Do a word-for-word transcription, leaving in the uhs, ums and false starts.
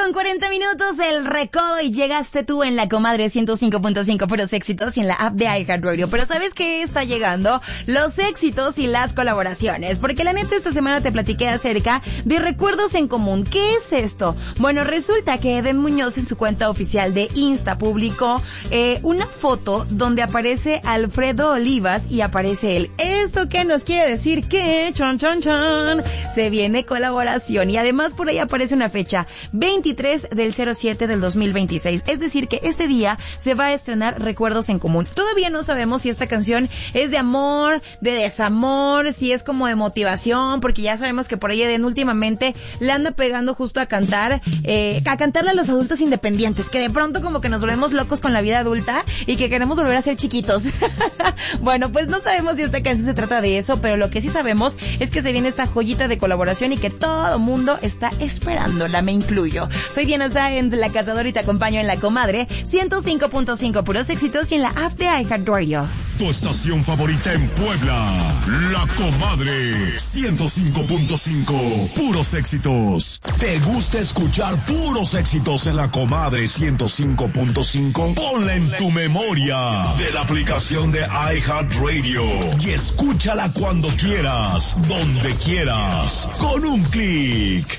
con cuarenta minutos el recodo y llegaste tú en la comadre ciento cinco punto cinco, puros éxitos y en la app de iHeartRadio. Pero ¿sabes qué está llegando? Los éxitos y las colaboraciones. Porque la neta esta semana te platiqué acerca de recuerdos en común. ¿Qué es esto? Bueno, resulta que Eden Muñoz en su cuenta oficial de Insta publicó eh, una foto donde aparece Alfredo Olivas y aparece él. ¿Esto qué nos quiere decir? Que chan chan chan se viene colaboración y además por ahí aparece una fecha, veintitrés del cero siete del dos mil veintiséis. Es decir que este día se va a estrenar Recuerdos en Común. Todavía no sabemos si esta canción es de amor, de desamor, si es como de motivación, porque ya sabemos que por ahí Eden últimamente le anda pegando justo a cantar, eh, a cantarle a los adultos independientes, que de pronto como que nos volvemos locos con la vida adulta y que queremos volver a ser chiquitos. Bueno, pues no sabemos si esta canción se trata de eso, pero lo que sí sabemos es que se viene esta joyita de colaboración y que todo mundo está esperándola, me incluyo. Soy Diana Sáenz, la cazadora, y te acompaño en la comadre ciento cinco punto cinco, puros éxitos, y en la app de iHeartRadio. Tu estación favorita en Puebla, la comadre ciento cinco punto cinco, puros éxitos. ¿Te gusta escuchar puros éxitos en la comadre ciento cinco punto cinco? Ponla en tu memoria de la aplicación de iHeartRadio y escúchala cuando quieras, donde quieras, con un clic.